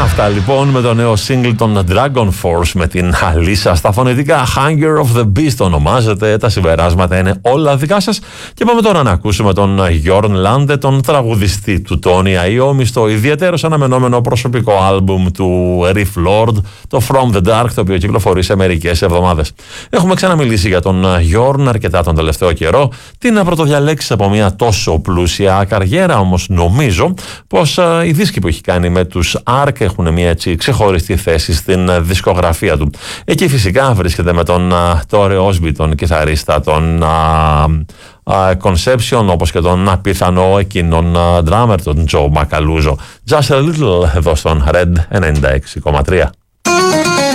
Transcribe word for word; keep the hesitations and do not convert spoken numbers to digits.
Αυτά λοιπόν με το νέο single των Dragon Force με την Αλίσσα στα φωνητικά. Hunger of the Beast ονομάζεται. Τα συμπεράσματα είναι όλα δικά σας. Και πάμε τώρα να ακούσουμε τον Jorn Lande, τον τραγουδιστή του Tony Iommi, στο ιδιαίτερος αναμενόμενο προσωπικό άλμπουμ του Riff Lord, το From the Dark, το οποίο κυκλοφορεί σε μερικές εβδομάδες. Έχουμε ξαναμιλήσει για τον Jorn αρκετά τον τελευταίο καιρό. Τι να πρωτοδιαλέξεις από μια τόσο πλούσια καριέρα, όμως νομίζω πως α, οι δίσκοι που έχει κάνει με τους Ark έχουν μια έτσι ξεχωριστή θέση στην α, δισκογραφία του. Εκεί φυσικά βρίσκεται με τον Τόρε Όσμπι, τον κιθαρίστα, τον α, α, Conception, όπως και τον απίθανο εκείνον α, drummer, τον Τζο Μακαλούζο. Just a little εδώ στον Red ενενήντα έξι κόμμα τρία.